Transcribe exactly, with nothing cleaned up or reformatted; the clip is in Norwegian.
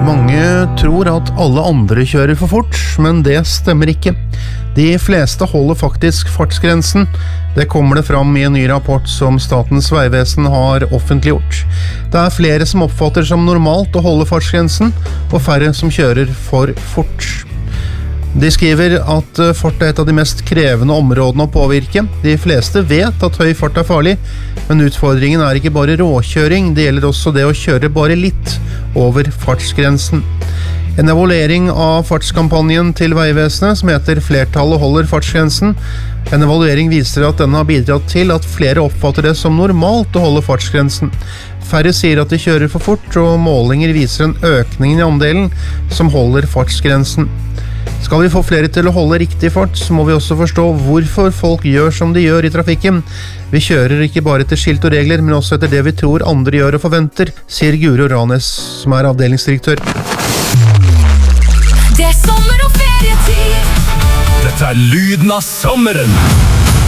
Mange tror at alle andre kjører for fort, men det stemmer ikke. De fleste holder faktisk fartsgrensen. Det kommer det fram i en ny rapport som Statens vegvesen har offentliggjort. Det er flere som oppfatter som normalt å holde fartsgrensen, og færre som kjører for fort. De skriver at fart er et av de mest krevende områdene å påvirke. De fleste vet at høy fart er farlig, men utfordringen er ikke bare råkjøring, det gjelder også det å kjøre bare litt over fartsgrensen. En evaluering av fartskampanjen til Vegvesenet, som heter «Flertallet holder fartsgrensen», en evaluering viser at denne har bidratt til at flere oppfatter det som normalt å holde fartsgrensen. Færre sier at de kjører for fort, og målinger viser en økning i andelen som holder fartsgrensen. Skal vi få flere til å holde riktig fart, så må vi også forstå hvorfor folk gjør som de gjør i trafikken. Vi kjører ikke bare etter skilt og regler, men også etter det vi tror andre gjør og forventer, sier Guro Ranes, som er avdelingsdirektør. Det er sommer og ferietid. Dette er lyden av sommeren.